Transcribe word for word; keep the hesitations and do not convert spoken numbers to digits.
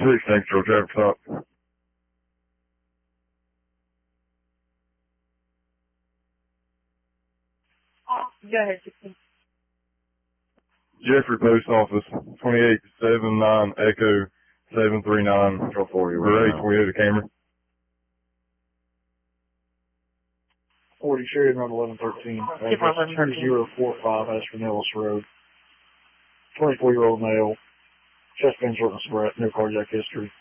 six, thanks for traffic stop. Go ahead, sixteen. Jeffrey Post Office, twenty-eight seven nine Echo seven three nine. Control four, you're Right, right. we had a camera. forty Sheridan Road eleven thirteen. Address two zero four five Ashford-Ellis Road. twenty-four-year-old male. Chest pain, shortness of breath, no cardiac history.